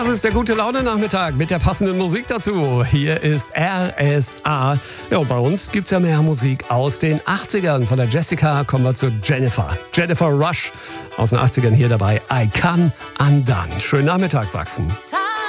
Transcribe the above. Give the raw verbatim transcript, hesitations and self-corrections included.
Das ist der gute Laune-Nachmittag mit der passenden Musik dazu. Hier ist R S A. Ja, und bei uns gibt es ja mehr Musik aus den achtzigern. Von der Jessica kommen wir zu Jennifer. Jennifer Rush aus den achtzigern hier dabei. I Come Undone. Schönen Nachmittag, Sachsen.